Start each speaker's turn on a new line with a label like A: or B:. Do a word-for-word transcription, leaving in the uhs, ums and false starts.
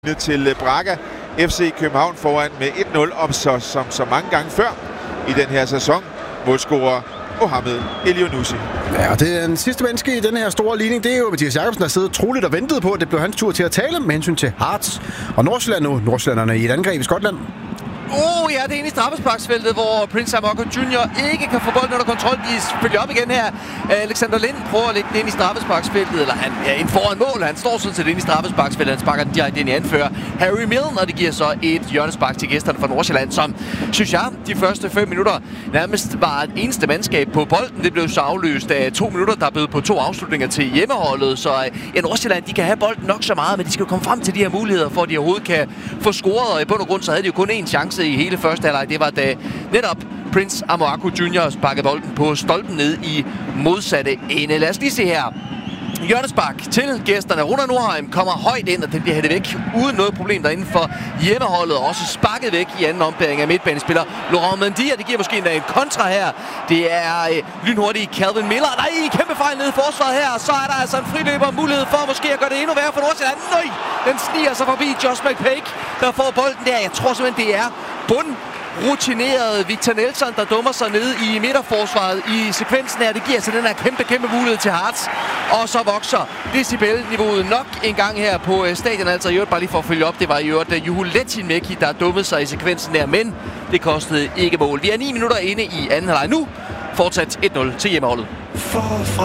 A: til Braga. F C København foran med et nul, om så, som så mange gange før i den her sæson. Målscorer Mohamed Elyounoussi.
B: Ja, og det er den sidste menneske i den her store ligning. Det er jo Mathias Jacobsen, der sidder troligt og ventede på, at det blev hans tur til at tale med hensyn til Hearts og Nordsjælland nu. Nordsjællanderne i et angreb i Skotland.
C: Åh oh, ja, det er inde i straffesparksfeltet, hvor Prince Amoako junior ikke kan få bolden under kontrol. De spiller op igen her. Alexander Lind prøver at lægge den ind i straffesparksfeltet, eller han er ind foran mål. Han står sådan set inde i straffesparksfeltet. Han sparker den direkte ind i anfører Harry Milne, og det giver så et hjørnespark til gæsterne fra Nordsjælland, som, synes jeg, de første fem minutter nærmest var et eneste mandskab på bolden. Det blev så afløst af to minutter, der blev på to afslutninger til hjemmeholdet. Så ja, Nordsjælland, de kan have bolden nok så meget, men de skal jo komme frem til de her muligheder, for at de overhovedet kan få scoret. Og i bund og grund, så havde de jo kun én chance i hele første halvleg. Det var da netop Prince Amoako junior sparkede bolden på stolpen ned i modsatte ende. Lad os lige se her. Hjørnespark til gæsterne. Runar Nordheim kommer højt ind, og den bliver hættet væk uden noget problem derinde for hjemmeholdet. Også sparket væk i anden ombæring af midtbanespiller Laurent Mendy, og det giver måske en kontra her. Det er øh, lynhurtige Calvin Miller. Nej, kæmpe fejl nede i forsvaret her. Så er der altså en friløber mulighed for måske at gøre det endnu værre for Nordsjælland. Nej, den sniger sig forbi Josh McPake, der får bolden der. Jeg tror simpelthen, det er bund rutineret Victor Nelson, der dummer sig ned i midterforsvaret i sekvensen her. Det giver så den her kæmpe, kæmpe mulighed til Hearts. Og så vokser decibelniveauet nok en gang her på stadion. Altså i øvrigt, bare lige for at følge op, det var i øvrigt Juho Lehtinen-Mekki, der dummede sig i sekvensen her, men det kostede ikke mål. Vi er ni minutter inde i anden halvleg nu. Fortsat et nul til hjemmeholdet.